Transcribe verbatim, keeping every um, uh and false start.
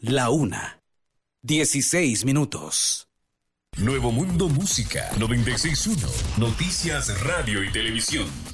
La una. Dieciséis minutos. Nuevo Mundo Música noventa y seis punto uno. Noticias, radio y televisión.